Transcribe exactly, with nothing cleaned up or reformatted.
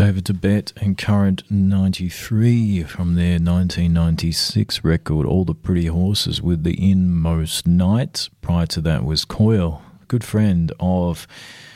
David Tibet and Current ninety-three from their nineteen ninety-six record, All the Pretty Horses with the Inmost Night. Prior to that was Coil, good friend of